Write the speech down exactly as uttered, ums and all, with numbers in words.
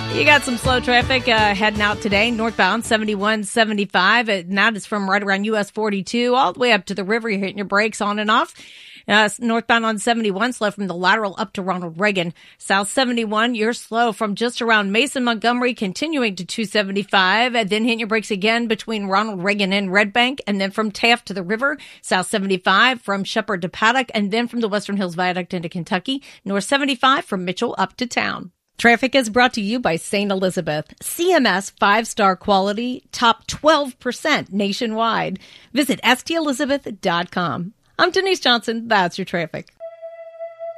You got some slow traffic uh, heading out today, northbound seventy-one seventy-five, and that is from right around U S forty-two all the way up to the river. You're hitting your brakes on and off. Uh, northbound on seventy-one, slow from the lateral up to Ronald Reagan. South seventy-one, you're slow from just around Mason, Montgomery, continuing to two seventy-five, and then hitting your brakes again between Ronald Reagan and Red Bank, and then from Taft to the river. South seventy-five from Shepherd to Paddock, and then from the Western Hills Viaduct into Kentucky. North seventy-five from Mitchell up to town. Traffic is brought to you by Saint Elizabeth. C M S five-star quality, top twelve percent nationwide. Visit S T Elizabeth dot com. I'm Denise Johnson. That's your traffic.